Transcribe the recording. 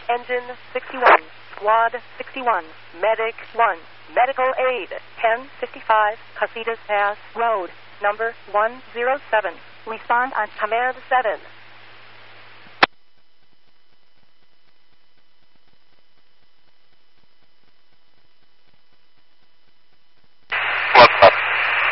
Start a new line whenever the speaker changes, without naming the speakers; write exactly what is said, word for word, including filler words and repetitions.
Engine sixty-one. Squad sixty-one. Medic one. Medical aid ten fifty-five. Casitas Pass Road. Number one oh seven. Respond on Command seven.